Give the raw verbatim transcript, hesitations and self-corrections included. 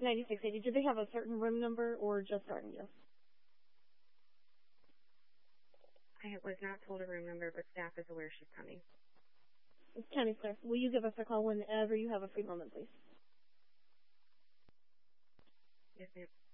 ninety-six eighty. Do they have a certain room number or just starting you? I was not told a room number, but staff is aware she's coming. County Clerk, will you give us a call whenever you have a free moment, please? Yes, ma'am.